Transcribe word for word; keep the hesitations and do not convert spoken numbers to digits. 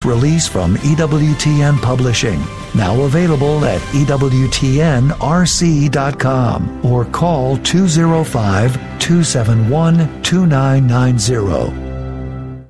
release from E W T N Publishing. Now available at E W T N R C dot com or call two oh five, two seven one, two nine nine zero.